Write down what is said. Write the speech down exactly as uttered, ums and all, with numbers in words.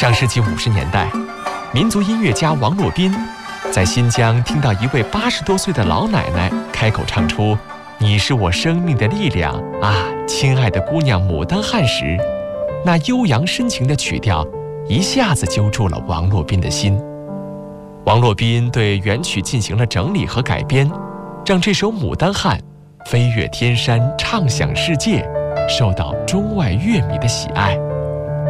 上世纪五十年代，民族音乐家王洛宾在新疆听到一位八十多岁的老奶奶开口唱出“你是我生命的力量啊，亲爱的姑娘牡丹汉”时，那悠扬深情的曲调一下子揪住了王洛宾的心。王洛宾对原曲进行了整理和改编，让这首《牡丹汉》飞越天山，唱响世界，受到中外乐迷的喜爱。